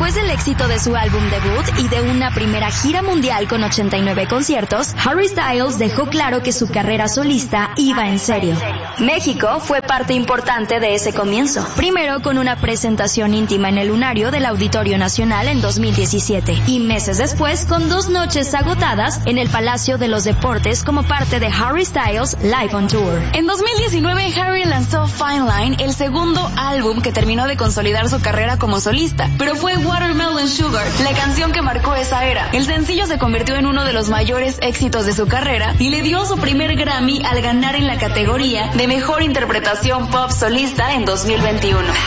Después del éxito de su álbum debut y de una primera gira mundial con 89 conciertos, Harry Styles dejó claro que su carrera solista iba en serio. México fue parte importante de ese comienzo. Primero con una presentación íntima en el Lunario del Auditorio Nacional en 2017 y meses después con 2 noches agotadas en el Palacio de los Deportes como parte de Harry Styles Live on Tour. En 2019 Harry lanzó Fine Line, el segundo álbum que terminó de consolidar su carrera como solista, pero fue Watermelon Sugar, la canción que marcó esa era. El sencillo se convirtió en uno de los mayores éxitos de su carrera y le dio su primer Grammy al ganar en la categoría de Mejor Interpretación Pop Solista en 2021.